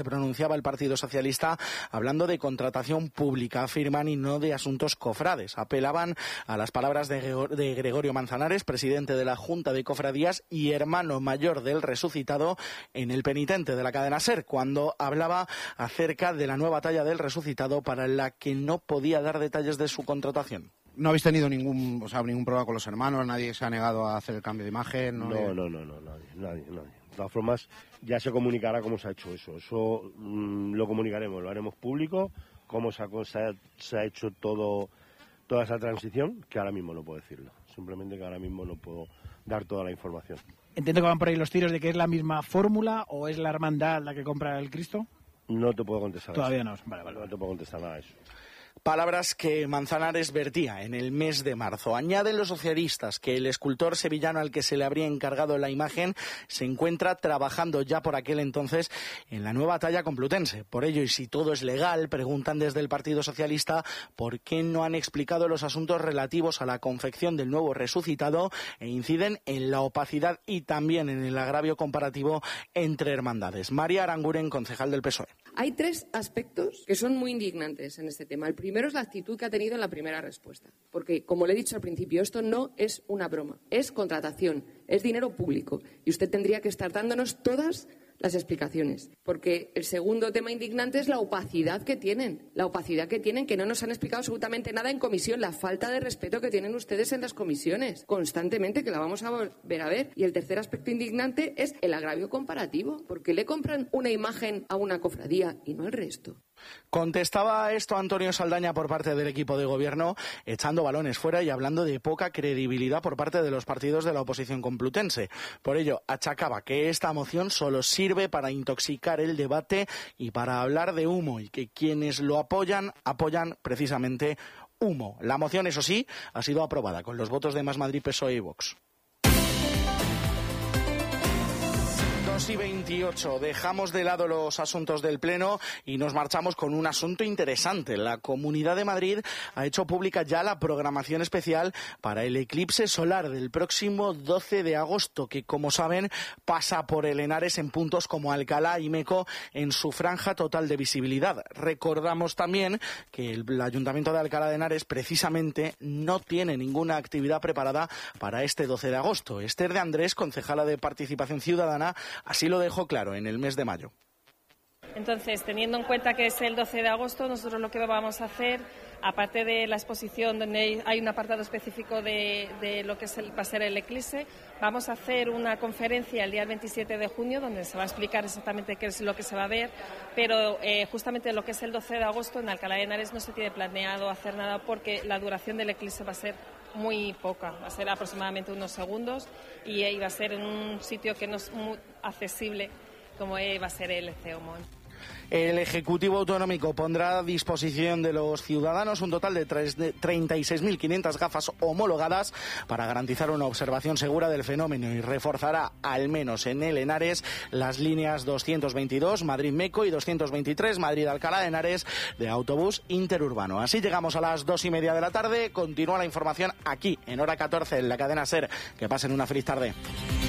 pronunciaba el Partido Socialista hablando de contratación pública, afirman, y no de asuntos cofrades. Apelaban a las palabras de Gregorio Manzanares, presidente de la Junta de Cofradías y hermano mayor del resucitado en El Penitente de la cadena SER, cuando hablaba acerca de la nueva talla del resucitado para la que no podía dar detalles de su contratación. ¿No habéis tenido ningún problema con los hermanos? ¿Nadie se ha negado a hacer el cambio de imagen? No, nadie. De todas formas, ya se comunicará cómo se ha hecho eso. Eso lo comunicaremos, lo haremos público, cómo se ha hecho toda esa transición, que ahora mismo no puedo decirlo. Simplemente que ahora mismo no puedo dar toda la información. Entiendo que van por ahí los tiros de que es la misma fórmula o es la hermandad la que compra el Cristo. No te puedo contestar. Todavía no. Vale. No te puedo contestar nada de eso. Palabras que Manzanares vertía en el mes de marzo. Añaden los socialistas que el escultor sevillano al que se le habría encargado la imagen se encuentra trabajando ya por aquel entonces en la nueva talla complutense. Por ello, y si todo es legal, preguntan desde el Partido Socialista por qué no han explicado los asuntos relativos a la confección del nuevo resucitado e inciden en la opacidad y también en el agravio comparativo entre hermandades. María Aranguren, concejal del PSOE. Hay tres aspectos que son muy indignantes en este tema. El primero es la actitud que ha tenido en la primera respuesta. Porque, como le he dicho al principio, esto no es una broma. Es contratación, es dinero público. Y usted tendría que estar dándonos todas las explicaciones. Porque el segundo tema indignante es la opacidad que tienen. La opacidad que tienen, que no nos han explicado absolutamente nada en comisión. La falta de respeto que tienen ustedes en las comisiones. Constantemente, que la vamos a volver a ver. Y el tercer aspecto indignante es el agravio comparativo. ¿Por qué le compran una imagen a una cofradía y no al resto? Contestaba esto Antonio Saldaña por parte del equipo de gobierno, echando balones fuera y hablando de poca credibilidad por parte de los partidos de la oposición complutense. Por ello, achacaba que esta moción solo sirve para intoxicar el debate y para hablar de humo, y que quienes lo apoyan precisamente humo. La moción, eso sí, ha sido aprobada con los votos de Más Madrid, PSOE y Vox. 2:28, dejamos de lado los asuntos del Pleno y nos marchamos con un asunto interesante. La Comunidad de Madrid ha hecho pública ya la programación especial para el eclipse solar del próximo 12 de agosto, que, como saben, pasa por el Henares en puntos como Alcalá y Meco en su franja total de visibilidad. Recordamos también que el Ayuntamiento de Alcalá de Henares precisamente no tiene ninguna actividad preparada para este 12 de agosto. Esther de Andrés, concejala de Participación Ciudadana, así lo dejó claro en el mes de mayo. Entonces, teniendo en cuenta que es el 12 de agosto, nosotros lo que vamos a hacer, aparte de la exposición donde hay un apartado específico de lo que va a ser el eclipse, vamos a hacer una conferencia el día 27 de junio donde se va a explicar exactamente qué es lo que se va a ver, pero justamente lo que es el 12 de agosto en Alcalá de Henares no se tiene planeado hacer nada porque la duración del eclipse va a ser muy poca, va a ser aproximadamente unos segundos y va a ser en un sitio que no es muy accesible como va a ser el CEOMON. El Ejecutivo Autonómico pondrá a disposición de los ciudadanos un total de 36.500 gafas homologadas para garantizar una observación segura del fenómeno, y reforzará, al menos en el Henares, las líneas 222 Madrid-Meco y 223 Madrid-Alcalá de Henares de autobús interurbano. Así llegamos a las 2:30 de la tarde. Continúa la información aquí en Hora 14 en la cadena SER. Que pasen una feliz tarde.